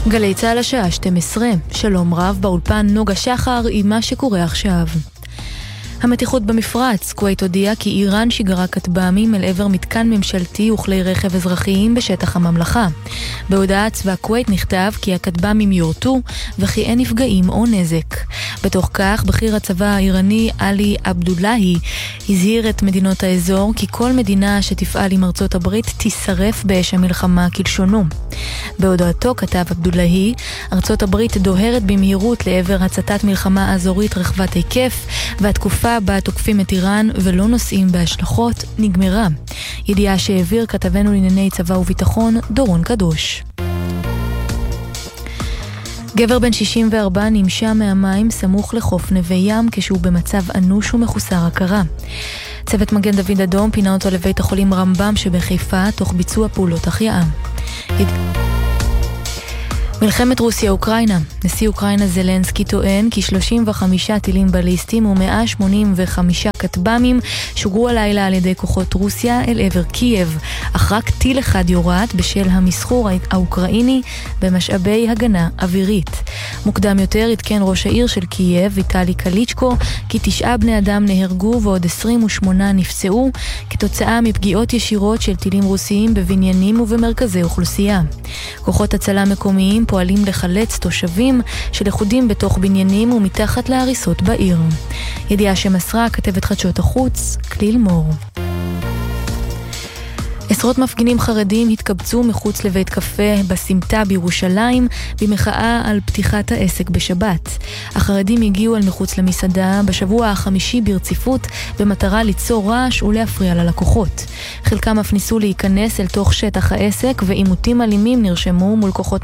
גלי צהל השעה 12. שלום רב, באולפן נוגה שחר עם מה שקורה עכשיו. המתיחות במפרץ, כווית הודיעה כי איראן שיגרה כטב"מים אל עבר מתקן ממשלתי וכלי רכב אזרחיים בשטח הממלכה. בהודעת צבא כווית נכתב כי הכטב"מים יורטו וכי אין נפגעים או נזק. בתוך כך, בכיר הצבא האיראני עלי עבדולאהי הזהיר את מדינות האזור כי כל מדינה שתפעל עם ארצות הברית תישרף באש המלחמה כלשונו. בהודעתו כתב עבדולאהי, ארצות הברית דוהרת במהירות לעבר הצתת מלחמה אזורית רחבת היקף, והתקופה בה תוקפים את איראן ולא נושאים בהשלכות נגמרה. ידיעה שהעביר כתבנו לענייני צבא וביטחון דורון קדוש. גבר בן 64 נמשה מהמים סמוך לחוף נווה ים כשהוא במצב אנוש ומחוסר הכרה. צוות מגן דוד אדום פינה אותו לבית החולים רמב"ם שבחיפה תוך ביצוע פעולות החייאה. מלחמת רוסיה-אוקראינה. נשיא אוקראינה זלנסקי טוען כי 35 טילים בליסטיים ו185 כטב"מים שוגרו הלילה על ידי כוחות רוסיה אל עבר קייב, אך רק טיל אחד יורד בשל המסחור האוקראיני במשאבי הגנה אווירית. מוקדם יותר עדכן ראש העיר של קייב, ויטלי קליצ'קו, כי 9 בני אדם נהרגו ועוד 28 נפצעו כתוצאה מפגיעות ישירות של טילים רוסיים בבניינים ובמרכזי אוכלוסייה. כוחות הצלה מקומיים פועלים לחלץ תושבים שלכודים בתוך בניינים ומתחת להריסות בעיר. ידיעה שמסרה כתבת חדשות החוץ כליל מור. עשרות מפגינים חרדים התקבצו מחוץ לבית קפה בסמטה בירושלים במחאה על פתיחת העסק בשבת. החרדים הגיעו אל מחוץ למסעדה בשבוע החמישי ברציפות במטרה ליצור רעש ולהפריע ללקוחות. חלקם אף ניסו להיכנס אל תוך שטח העסק ועימותים אלימים נרשמו מול כוחות